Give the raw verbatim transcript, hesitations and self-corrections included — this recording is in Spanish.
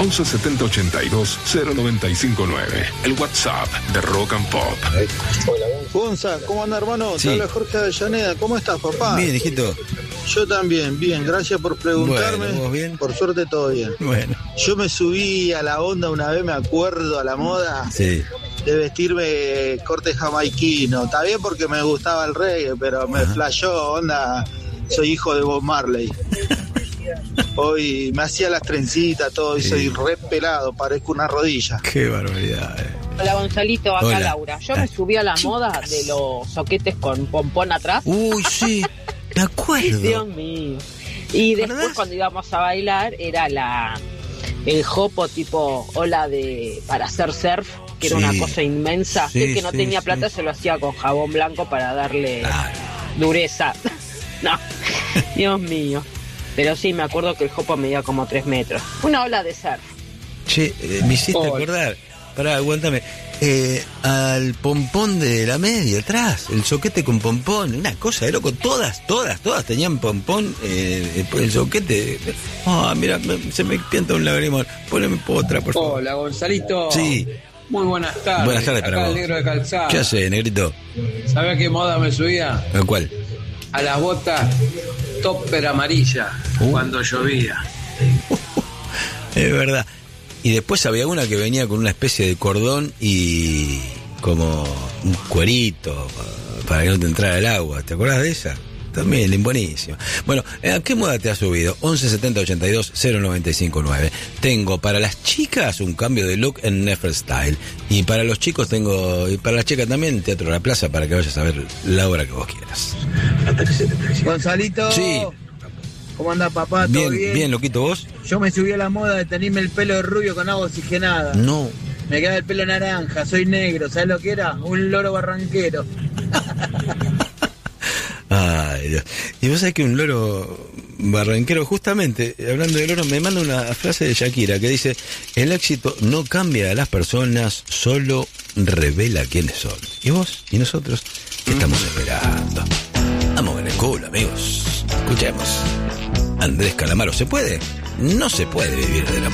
once setenta ochenta y dos cero noventa y cinco nueve. El WhatsApp de Rock and Pop. Hola, Gonza, ¿cómo anda, hermano? Sí. Te habla Jorge Avellaneda. ¿Cómo estás, papá? Bien, hijito. Yo también, bien. Gracias por preguntarme. Bueno, ¿vos bien? Por suerte, todo bien. Bueno. Yo me subí a la onda una vez, me acuerdo, a la moda. Sí. De vestirme corte jamaiquino. Está bien porque me gustaba el reggae, pero me Ajá. flashó, onda, soy hijo de Bob Marley. Hoy me hacía las trencitas, todo, y Sí. soy re pelado, parezco una rodilla. Qué barbaridad. Eh. Hola Gonzalito, acá Hola. Laura. Yo me subí a la moda de los soquetes con pompón atrás. Uy, sí. Me acuerdo. Dios mío. Y después ¿Verdad? cuando íbamos a bailar era la el jopo tipo ola de para hacer surf, que era Sí. una cosa inmensa. Sí, El que no sí, tenía sí. plata se lo hacía con jabón blanco para darle Claro. dureza. No, Dios mío. Pero sí, me acuerdo que el jopo medía como tres metros. Una ola de surf. Che, eh, me hiciste Hola. acordar. Pará, aguántame. Eh, al pompón de la media atrás, el soquete con pompón, una cosa de loco. Todas, todas, todas tenían pompón. Eh, el soquete. Ah, mira, me- se me pianta un lagrimón. Poneme otra, por favor. Hola, Gonzalito. Sí. Muy buenas tardes. Buenas tardes para Acá vos. el negro de calzada. ¿Qué hace, negrito? ¿Sabés a qué moda me subía? ¿A cuál? A las botas topper amarilla Uh. cuando llovía. Es verdad. Y después había una que venía con una especie de cordón y como un cuerito pa- para que no te entrara el agua. ¿Te acordás de esa? También, buenísima. Bueno, ¿a qué moda te has subido? once setenta ochenta y dos cero noventa y cinco nueve. Tengo para las chicas un cambio de look en Neferstyle. Y para los chicos tengo, y para las chicas también, Teatro La Plaza, para que vayas a ver la obra que vos quieras. Gonzalito. Sí. ¿Cómo anda, papá? ¿Todo Bien, bien? bien, loquito, ¿vos? Yo me subí a la moda de tenerme el pelo de rubio con agua oxigenada. No. Me queda el pelo naranja, soy negro. ¿Sabes lo que era? Un loro barranquero. Ay, Dios. Y vos sabés que un loro barranquero, justamente, hablando de loro, me manda una frase de Shakira que dice: el éxito no cambia a las personas, solo revela quiénes son. ¿Y vos? ¿Y nosotros? ¿Qué estamos esperando? Vamos en el culo, amigos. Escuchemos. Andrés Calamaro, ¿se puede? No se puede vivir de la